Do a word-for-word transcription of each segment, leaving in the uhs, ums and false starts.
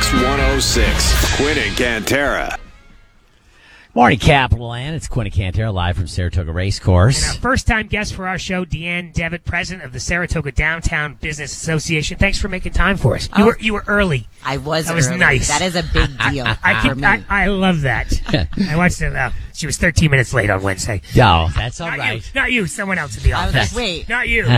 Kicks one oh six. Quinn and Cantera. Morning, Capital Land. It's Quinn and Cantera live from Saratoga Racecourse. And our first-time guest for our show, Deanne Devitt, president of the Saratoga Downtown Business Association. Thanks for making time for us. You Oh. were you were early. I was That was early. nice. That is a big deal I, for keep, me. I I love that. I watched it. Uh, she was thirteen minutes late on Wednesday. No, that's all Not right. you. Not you. Someone else in the I was office. like, wait. Not you.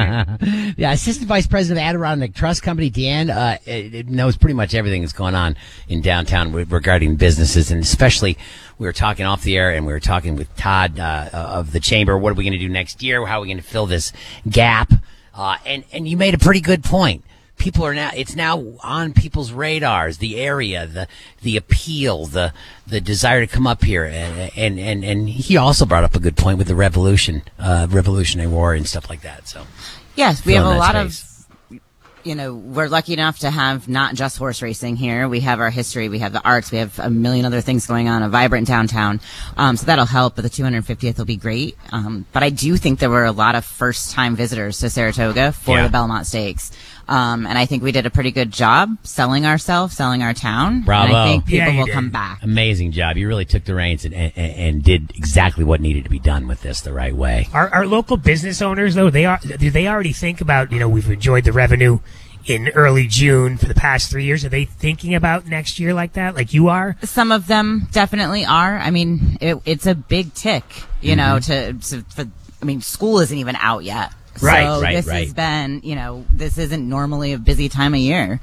Yeah, Assistant Vice President of Adirondack Trust Company, Deanne, uh, it, it knows pretty much everything that's going on in downtown with- regarding businesses, and especially we were talking off the air, and we were talking with Todd uh, of the Chamber. What are we going to do next year? How are we going to fill this gap? Uh, and and you made a pretty good point. People are now, it's now on people's radars, the area, the, the appeal, the, the desire to come up here. And, and, and, and he also brought up a good point with the revolution, uh, Revolutionary War and stuff like that. So, Yes, we have filling a that lot space. of, you know, we're lucky enough to have not just horse racing here. We have our history, we have the arts, we have a million other things going on, a vibrant downtown. Um, so that'll help, but the two hundred fiftieth will be great. Um, but I do think there were a lot of first-time visitors to Saratoga for Yeah. the Belmont Stakes. Um, and I think we did a pretty good job selling ourselves, selling our town. Bravo. And I think people Yeah, you will did. come back. Amazing job. You really took the reins and, and, and did exactly what needed to be done with this the right way. Our, our local business owners, though, they are do they already think about, you know, we've enjoyed the revenue in early June for the past three years. Are they thinking about next year like that, like you are? Some of them definitely are. I mean, it, it's a big tick, you know, to, to for, I mean, school isn't even out yet. Right, so right, this right. has been, you know, this isn't normally a busy time of year.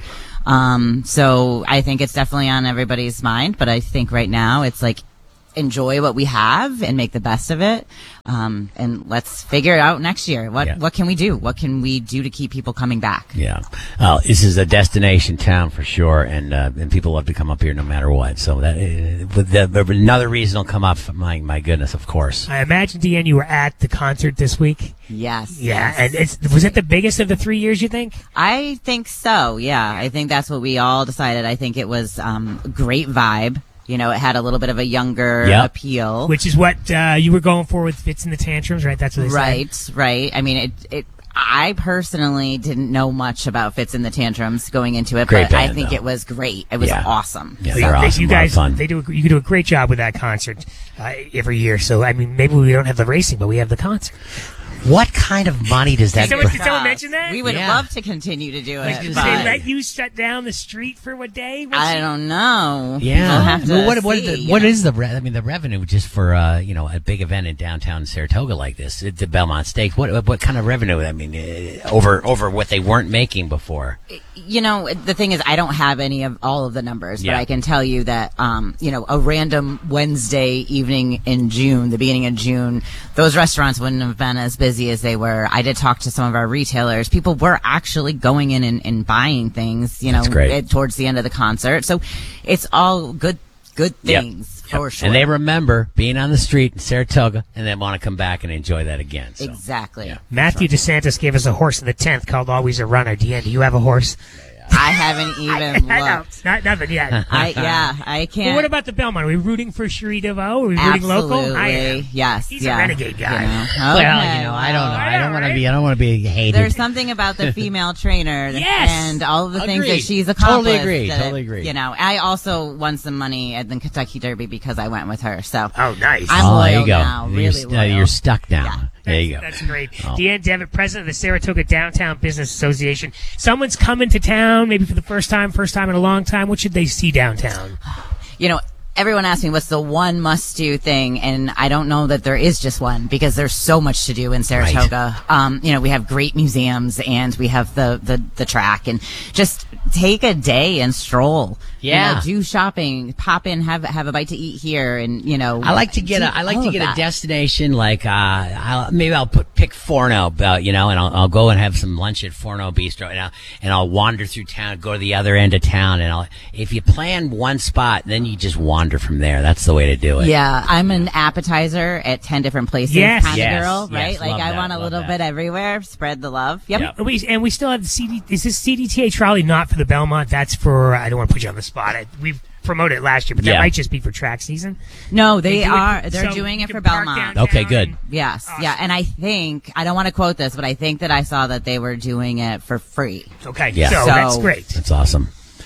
Um, so I think it's definitely on everybody's mind, but I think right now it's like, enjoy what we have and make the best of it. Um, and let's figure it out next year. What, Yeah. what can we do? What can we do to keep people coming back? Yeah. Uh, this is a destination town for sure, and uh, and people love to come up here no matter what. So that uh, with the, another reason will come up. My my goodness, of course. I imagine, Deanne, you were at the concert this week. Yes. Yeah, yes. and it's was it the biggest of the three years, you think? I think so. Yeah, I think that's what we all decided. I think it was um, a great vibe. You know, it had a little bit of a younger Yep. appeal. Which is what uh, you were going for with Fits in the Tantrums, right? That's what they said. Right, right. I mean, it, it. I personally didn't know much about Fits in the Tantrums going into it, Great but I band, think though. it was great. It was Yeah. awesome. Yeah, So they're they- awesome. You A lot of guys, fun. they do. You do a great job with that concert uh, every year. So I mean, maybe we don't have the racing, but we have the concert. What kind of money does that? Did someone, bring? did someone mention that? We would Yeah. love to continue to do Like, it. did but they let you shut down the street for what day? What's I it- don't know. Yeah. We'll have to Well, what what, see, the, you what know. is the re- I mean the revenue just for uh, you know a big event in downtown Saratoga like this, the Belmont Stakes? What what kind of revenue? I mean, uh, over over what they weren't making before. You know, the thing is, I don't have any of all of the numbers, Yeah. but I can tell you that, um, you know, a random Wednesday evening in June, the beginning of June, those restaurants wouldn't have been as busy as they were. I did talk to some of our retailers. People were actually going in and, and buying things, you know, That's great. at- towards the end of the concert. So it's all good, good Yep. things Yep. for sure. And they remember being on the street in Saratoga, and they want to come back and enjoy that again. So. Exactly. Yeah. Matthew DeSantis gave us a horse in the tenth called Always a Runner. Deanne, do you have a horse? I haven't even I know. looked. Not nothing yet. I, yeah, I can't. Well, what about the Belmont? Are we rooting for Cherie DeVoe? Are we rooting local? I Absolutely. am. Yes. He's yeah. a renegade guy. You know. Well, Okay, you know, I don't know. well. I don't want to right? be. I don't want to be hated. There's something about the female trainer Yes! and all of the things Agreed. that she's Totally accomplished. agree. that, Totally agree. You know, I also won some money at the Kentucky Derby because I went with her. So Oh, nice. I'm oh, there loyal you go. now, you're, really st- uh, loyal. you're stuck now. Yeah. There you go. That's great. Oh. Deanne Devitt, president of the Saratoga Downtown Business Association. Someone's coming to town, maybe for the first time, first time in a long time. What should they see downtown? you know, everyone asks me what's the one must-do thing, and I don't know that there is just one because there's so much to do in Saratoga. Um, you know, we have great museums and we have the, the, the track, and just take a day and stroll. Yeah. You know, do shopping, pop in, have have a bite to eat here, and you know. I like to get do a I like all to of get a that. destination like uh I'll, maybe I'll put pick Forno, uh, you know, and I'll, I'll go and have some lunch at Forno Bistro, and I'll and I'll wander through town, go to the other end of town, and I'll if you plan one spot, then you just wander from there. That's the way to do it. Yeah, I'm an appetizer at ten different places Yes. kind Yes, of girl, yes, right? Like love I that, want a love little that. bit everywhere, spread the love. Yep. Yep. We, and we still have the C D. Is this C D T A trolley not for the Belmont? That's for. I don't want to put you on the spot. I, we've promoted it last year, but that Yeah. might just be for track season. No, they, They do it- are. They're so doing you it can for park Belmont. downtown Okay, good. and- Yes, Awesome. yeah, and I think I don't want to quote this, but I think that I saw that they were doing it for free. Okay, Yeah. so, So- that's great. That's awesome.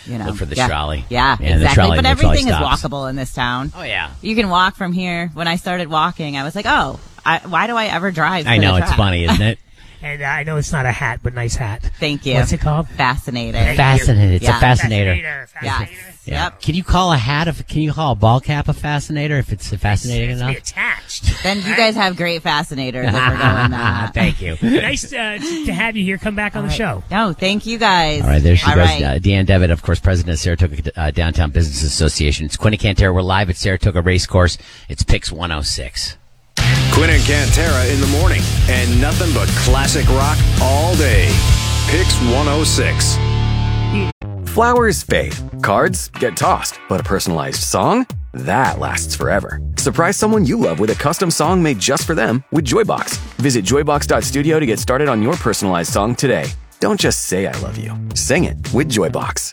you know, Look for the yeah. trolley. Yeah, And the exactly. trolley- but the trolley everything is stops. walkable in this town. Oh, yeah. You can walk from here. When I started walking, I was like, oh, I, why do I ever drive? I to know, the it's track? funny, isn't it? And uh, I know it's not a hat, but nice hat. Thank you. What's it called? Fascinator. Thank Fascinator. It's Yeah. a fascinator. Fascinator. Yeah. Fascinator. Yeah. Yep. Can you call a hat? If, can you call a ball cap a fascinator if it's fascinating It's enough? attached. Then you guys have great fascinators if we're going that. Thank you. Nice uh, to have you here. Come back on the show. No, thank you guys. All right, there she All goes. right. Uh, Deanne Devitt, of course, president of Saratoga uh, Downtown Business Association. It's Quinn and Cantera. We're live at Saratoga Racecourse. It's Pix one oh six. Quinn and Cantera in the morning, and nothing but classic rock all day. Pix one oh six. Flowers fade, cards get tossed, but a personalized song? That lasts forever. Surprise someone you love with a custom song made just for them with Joybox. Visit joybox dot studio to get started on your personalized song today. Don't just say I love you. Sing it with Joybox.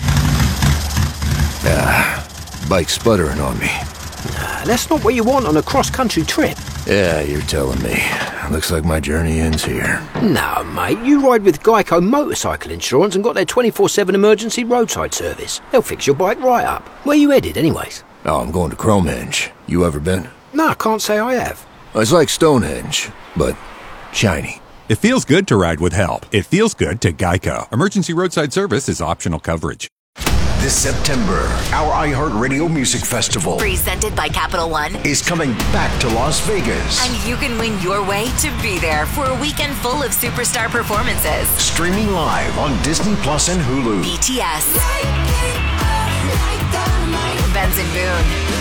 Bike's sputtering on me. That's not what you want on a cross-country trip. Yeah, you're telling me. Looks like my journey ends here. No, mate, you ride with Geico Motorcycle Insurance and got their twenty-four seven emergency roadside service. They'll fix your bike right up. Where you headed, anyways? Oh, I'm going to Cromehenge. You ever been? No, I can't say I have. It's like Stonehenge, but shiny. It feels good to ride with help. It feels good to Geico. Emergency roadside service is optional coverage. This September, our iHeartRadio Music Festival presented by Capital One is coming back to Las Vegas. And you can win your way to be there for a weekend full of superstar performances. Streaming live on Disney Plus and Hulu. B T S, Benson Boone,